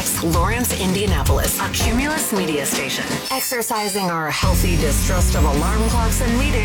KMOX Lawrence, Indianapolis, a Cumulus media station. Exercising our healthy distrust of alarm clocks and meetings